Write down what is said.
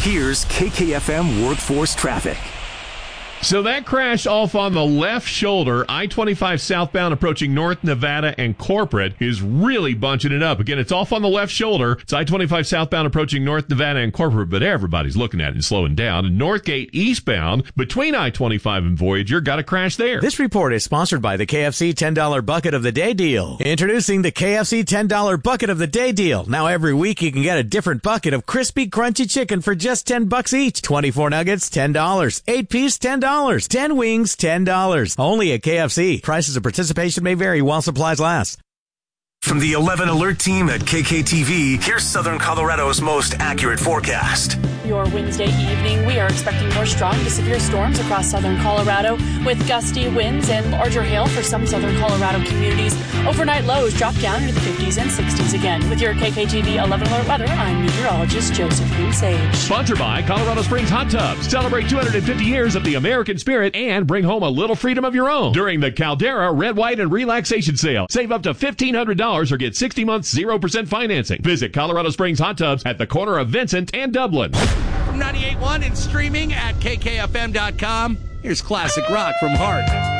Here's KKFM Workforce Traffic. So that crash off on the left shoulder, I-25 southbound approaching North Nevada and Corporate, is really bunching it up. Again, it's off on the left shoulder. It's I-25 southbound approaching North Nevada and Corporate, but everybody's looking at it and slowing down. And Northgate eastbound between I-25 and Voyager got a crash there. This report is sponsored by the KFC $10 Bucket of the Day deal. Introducing the KFC $10 Bucket of the Day deal. Now every week you can get a different bucket of crispy, crunchy chicken for just $10 each. 24 nuggets, $10. 8-piece, $10. 10 wings, $10. Only at KFC. Prices of participation may vary while supplies last. From the 11 Alert team at KKTV, here's Southern Colorado's most accurate forecast. Your Wednesday evening, we are expecting more strong to severe storms across southern Colorado with gusty winds and larger hail for some southern Colorado communities. Overnight lows drop down into the 50s and 60s again. With your KKTV 11 Alert weather, I'm meteorologist Josephine Sage. Sponsored by Colorado Springs Hot Tubs. Celebrate 250 years of the American spirit and bring home a little freedom of your own during the Caldera Red, White, and Relaxation Sale. Save up to $1,500 or get 60 months 0% financing. Visit Colorado Springs Hot Tubs at the corner of Vincent and Dublin. From 98.1 and streaming at kkfm.com, here's classic rock from Heart.